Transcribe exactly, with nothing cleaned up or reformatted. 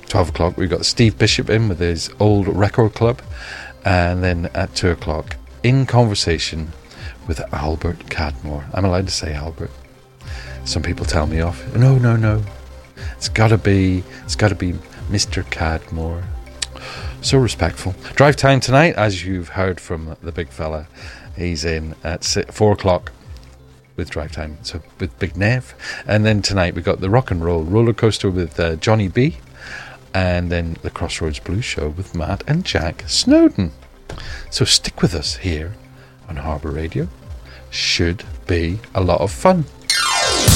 twelve o'clock, we've got Steve Bishop in with his old record club. And then at two o'clock, in conversation with Albert Cadmore. I'm allowed to say Albert. Some people tell me off. No, no, no. It's got to be, it's got to be Mister Cadmore. So respectful. Drive time tonight, as you've heard from the big fella. He's in at four o'clock with Drive Time, so with Big Nev. And then tonight we got the Rock and Roll Roller Coaster with uh, Johnny B. And then the Crossroads Blues Show with Matt and Jack Snowden. So stick with us here on Harbour Radio. Should be a lot of fun.